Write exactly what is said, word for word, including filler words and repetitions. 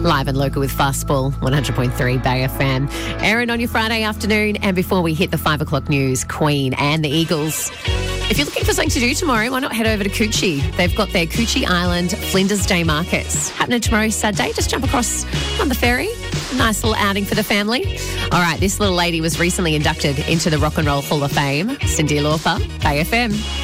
Live and local with Fastball, one hundred point three Bay F M. Erin on your Friday afternoon, and before we hit the five o'clock news, Queen and the Eagles. If you're looking for something to do tomorrow, why not head over to Coochie? They've got their Coochie Island Flinders Day markets happening tomorrow, Saturday. Just jump across on the ferry. Nice little outing for the family. All right, this little lady was recently inducted into the Rock and Roll Hall of Fame. Cyndi Lauper, Bay F M.